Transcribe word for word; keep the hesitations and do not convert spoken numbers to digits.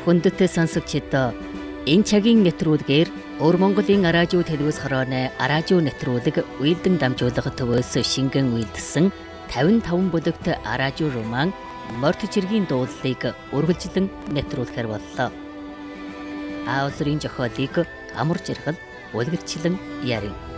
Хүндэт сонсогчид энэ цагийн нэвтрүүлгээр Өр Монголын араажуу телевиз хорооны араажуу нэвтрүүлэг Уйлдэн дамжуулах төвөөс шингэн үйлдсэн тавин таван бүлэгт араажуу роман Морт чиргийн дуулалыг үргэлжлэн нэвтрүүлэхээр боллоо. Аавсрын зохиолыг амар жаргал үлгэрчлэн ярив.